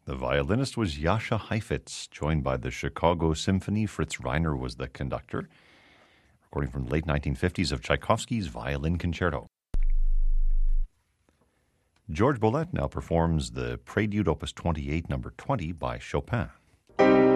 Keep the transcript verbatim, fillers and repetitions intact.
The violinist was Jascha Heifetz, joined by the Chicago Symphony. Fritz Reiner was the conductor. Recording from the late nineteen fifties of Tchaikovsky's Violin Concerto. George Bollett now performs the Prélude Opus twenty-eight, number twenty by Chopin.